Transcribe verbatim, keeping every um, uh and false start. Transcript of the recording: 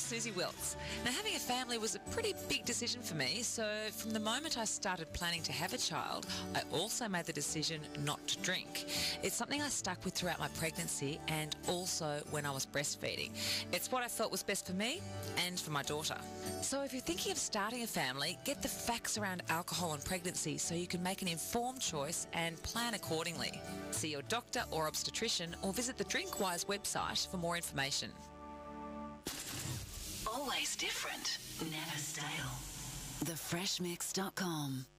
Susie Wilkes. Now, having a family was a pretty big decision for me, so from the moment I started planning to have a child, I also made the decision not to drink. It's something I stuck with throughout my pregnancy and also when I was breastfeeding. It's what I felt was best for me and for my daughter. So if you're thinking of starting a family, get the facts around alcohol and pregnancy so you can make an informed choice and plan accordingly. See your doctor or obstetrician or visit the DrinkWise website for more information. Always different, never stale. the fresh mix dot com